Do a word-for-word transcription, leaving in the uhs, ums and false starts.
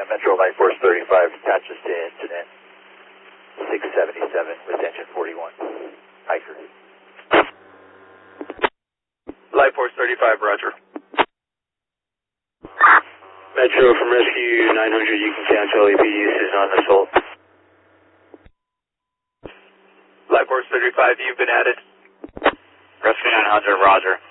Metro Light Force thirty-five attaches to incident six seventy-seven with engine forty-one. Hiker. Light Force thirty-five, roger. Metro from Rescue nine hundred, you can cancel A P D usage on assault. Light Force thirty-five, you've been added. Rescue nine hundred, roger.